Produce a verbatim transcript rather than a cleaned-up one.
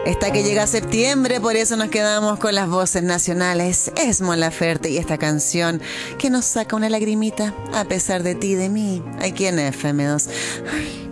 Está que llega septiembre, por eso nos quedamos con las voces nacionales. Es Mon Laferte y esta canción que nos saca una lagrimita a pesar de ti y de mí, aquí en F M dos. Ay.